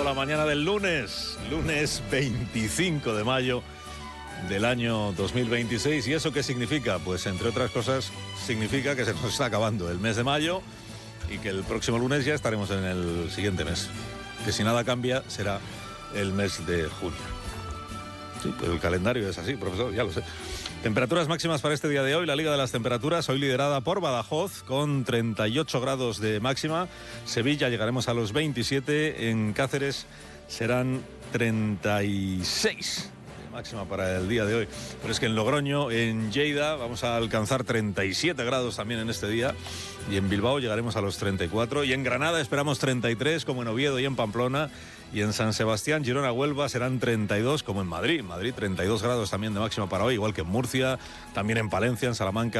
comenzado la mañana del lunes 25 de mayo del año 2026. ¿Y eso qué significa? Pues entre otras cosas significa que se nos está acabando el mes de mayo y que el próximo lunes ya estaremos en el siguiente mes, que si nada cambia será el mes de junio. Sí, pues el calendario es así, profesor, ya lo sé. Temperaturas máximas para este día de hoy. La Liga de las Temperaturas, hoy liderada por Badajoz, con 38 grados de máxima. Sevilla llegaremos a los 27. En Cáceres serán 36 de máxima para el día de hoy. Pero es que en Logroño, en Lleida, vamos a alcanzar 37 grados también en este día. Y en Bilbao llegaremos a los 34. Y en Granada esperamos 33, como en Oviedo y en Pamplona. Y en San Sebastián, Girona, Huelva serán 32, como en Madrid. Madrid 32 grados también de máxima para hoy, igual que en Murcia, también en Palencia, en Salamanca.